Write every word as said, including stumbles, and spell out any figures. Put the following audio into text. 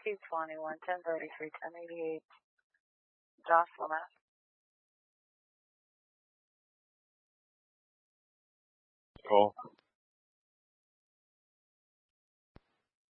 two twenty-one, ten thirty-three, ten eighty-eight, Jocelyn, Mass. Cool.